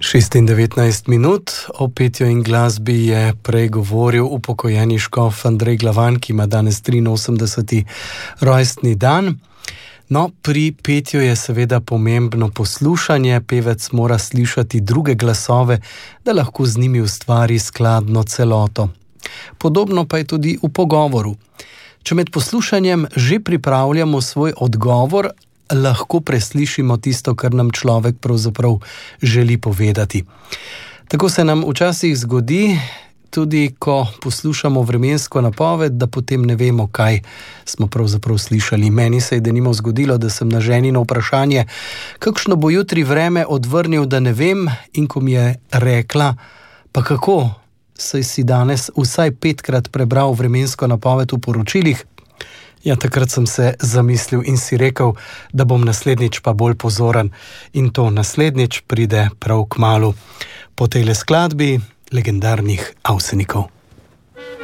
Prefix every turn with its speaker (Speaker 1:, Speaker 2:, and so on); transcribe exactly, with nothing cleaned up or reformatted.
Speaker 1: šestindevetnajst minut, o petju in glasbi je prej govoril upokojeni škof Andrej Glavan, ki ima danes triinosemdeseti rojstni dan. No, pri petju je seveda pomembno poslušanje, pevec mora slišati druge glasove, da lahko z njimi ustvari skladno celoto. Podobno pa je tudi v pogovoru. Če med poslušanjem že pripravljamo svoj odgovor, lahko preslišimo tisto, kar nam človek pravzaprav želi povedati. Tako se nam včasih zgodi, tudi ko poslušamo vremensko napoved, da potem ne vemo, kaj smo pravzaprav slišali. Meni se je denimo zgodilo, da sem na ženino vprašanje, kakšno bo jutri vreme, odvrnil, da ne vem, in ko mi je rekla, pa kako, saj si danes vsaj petkrat prebral vremensko napoved v poročilih, ja, takrat sem se zamislil in si rekel, da bom naslednjič pa bolj pozoren, in to naslednjič pride prav kmalu po tejle skladbi legendarnih Avsenikov.